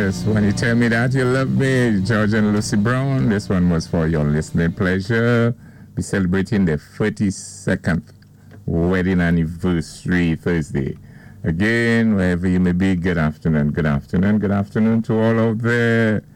Yes, when you tell me that you love me, George and Lucy Brown, this one was for your listening pleasure. We're celebrating the 32nd wedding anniversary Thursday. Again, wherever you may be, good afternoon, good afternoon, good afternoon to all out there.